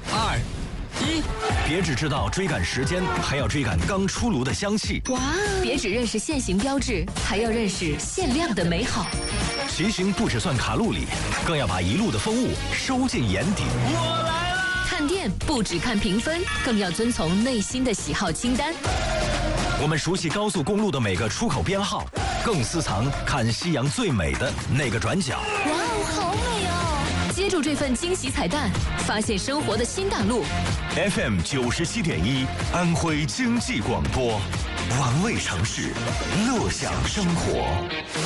2、1， 别只知道追赶时间，还要追赶刚出炉的香气。 哇！别只认识现行标志，还要认识限量的美好。 骑行不只算卡路里，更要把一路的风物收进眼底。 我来了！ 看店不只看评分，更要遵从内心的喜好清单。 我们熟悉高速公路的每个出口编号，更私藏看夕阳最美的那个转角。 哇哦，好美哦！接住这份惊喜彩蛋，发现生活的新大陆。 FM 97.1，安徽经济广播，玩味城市，乐享生活。